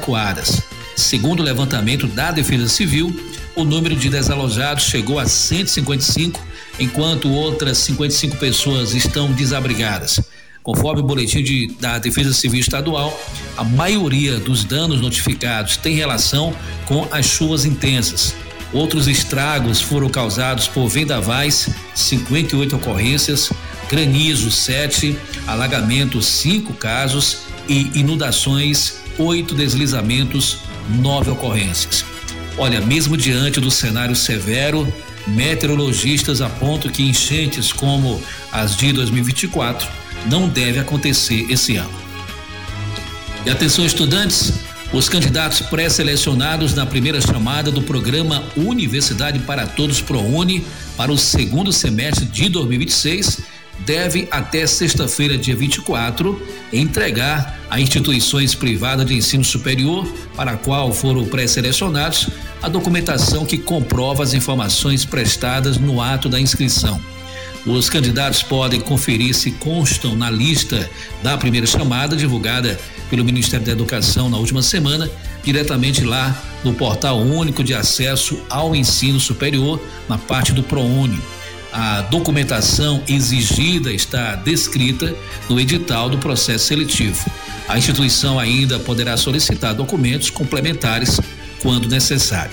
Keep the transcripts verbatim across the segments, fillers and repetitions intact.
evacuadas. Segundo o levantamento da Defesa Civil, o número de desalojados chegou a cento e cinquenta e cinco, enquanto outras cinquenta e cinco pessoas estão desabrigadas. Conforme o boletim de, da Defesa Civil Estadual, a maioria dos danos notificados tem relação com as chuvas intensas. Outros estragos foram causados por vendavais, cinquenta e oito ocorrências, granizo, sete, alagamento, cinco casos e inundações, oito deslizamentos, nove ocorrências. Olha, mesmo diante do cenário severo, meteorologistas apontam que enchentes como as de dois mil e vinte e quatro não devem acontecer esse ano. E atenção, estudantes, os candidatos pré-selecionados na primeira chamada do programa Universidade para Todos ProUni para o segundo semestre de dois mil e vinte e seis devem até sexta-feira, dia vinte e quatro, entregar a instituições privadas de ensino superior para a qual foram pré-selecionados a documentação que comprova as informações prestadas no ato da inscrição. Os candidatos podem conferir se constam na lista da primeira chamada divulgada pelo Ministério da Educação na última semana, diretamente lá no Portal Único de Acesso ao Ensino Superior, na parte do ProUni. A documentação exigida está descrita no edital do processo seletivo. A instituição ainda poderá solicitar documentos complementares quando necessário.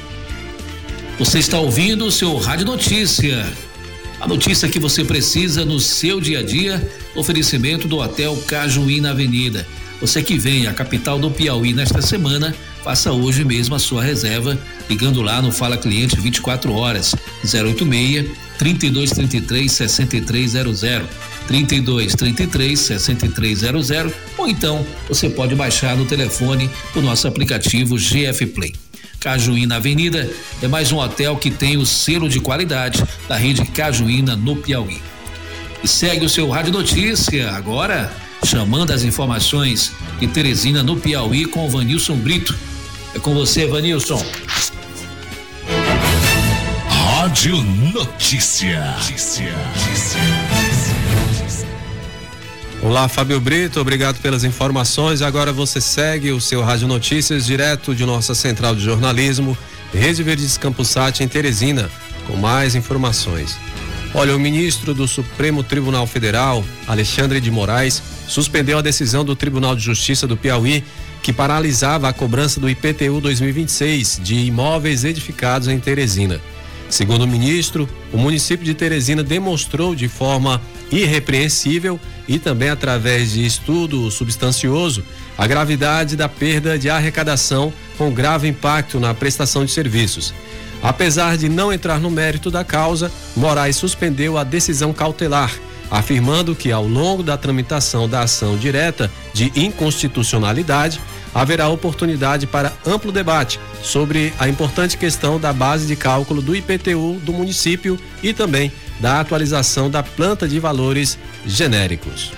Você está ouvindo o seu Rádio Notícia. A notícia que você precisa no seu dia a dia, oferecimento do Hotel Cajuí na Avenida. Você que vem à capital do Piauí nesta semana, faça hoje mesmo a sua reserva, ligando lá no Fala Cliente vinte e quatro horas, zero oito seis, trinta e dois, trinta e três, sessenta e três zero zero, trinta e dois, trinta e três, sessenta e três zero zero, ou então você pode baixar no telefone o nosso aplicativo G F Play. Cajuí na Avenida é mais um hotel que tem o selo de qualidade da rede Cajuína no Piauí. E segue o seu Rádio Notícia, agora chamando as informações de Teresina no Piauí com o Vanilson Brito. É com você, Vanilson. Rádio Notícia. Notícia. Olá, Fábio Brito, obrigado pelas informações. Agora você segue o seu Rádio Notícias direto de nossa central de jornalismo, Rede Verdes Campusat em Teresina, com mais informações. Olha, o ministro do Supremo Tribunal Federal, Alexandre de Moraes, suspendeu a decisão do Tribunal de Justiça do Piauí que paralisava a cobrança do I P T U dois mil e vinte e seis de imóveis edificados em Teresina. Segundo o ministro, o município de Teresina demonstrou de forma irrepreensível e também através de estudo substancioso a gravidade da perda de arrecadação com grave impacto na prestação de serviços. Apesar de não entrar no mérito da causa, Moraes suspendeu a decisão cautelar, afirmando que ao longo da tramitação da ação direta de inconstitucionalidade haverá oportunidade para amplo debate sobre a importante questão da base de cálculo do I P T U do município e também da atualização da planta de valores genéricos.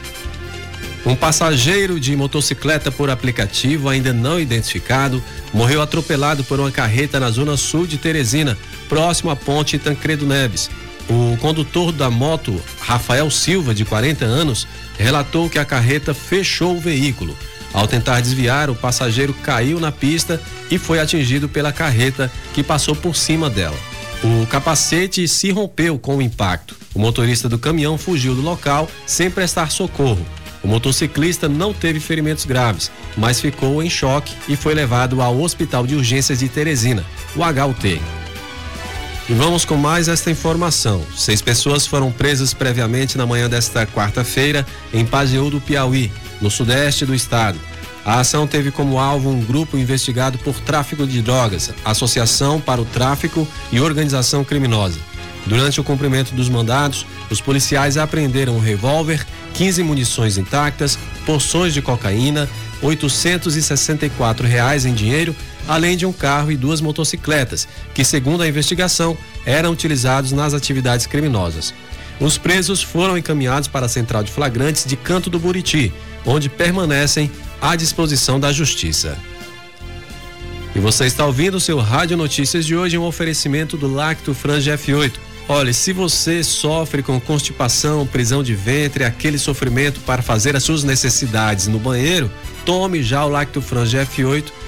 Um passageiro de motocicleta por aplicativo ainda não identificado morreu atropelado por uma carreta na zona sul de Teresina, próximo à ponte Tancredo Neves. O condutor da moto, Rafael Silva, de quarenta anos, relatou que a carreta fechou o veículo. Ao tentar desviar, o passageiro caiu na pista e foi atingido pela carreta que passou por cima dela. O capacete se rompeu com o impacto. O motorista do caminhão fugiu do local sem prestar socorro. O motociclista não teve ferimentos graves, mas ficou em choque e foi levado ao Hospital de Urgências de Teresina, o H U T. E vamos com mais esta informação. Seis pessoas foram presas previamente na manhã desta quarta-feira em Pajeú do Piauí, no sudeste do estado. A ação teve como alvo um grupo investigado por tráfico de drogas, associação para o tráfico e organização criminosa. Durante o cumprimento dos mandados, os policiais apreenderam um revólver, quinze munições intactas, porções de cocaína, oitocentos e sessenta e quatro reais em dinheiro, além de um carro e duas motocicletas, que, segundo a investigação, eram utilizados nas atividades criminosas. Os presos foram encaminhados para a Central de Flagrantes de Canto do Buriti, onde permanecem à disposição da Justiça. E você está ouvindo o seu Rádio Notícias de hoje, um oferecimento do Lacto Frange F oito. Olha, se você sofre com constipação, prisão de ventre, aquele sofrimento para fazer as suas necessidades no banheiro, tome já o Lacto Frange F oito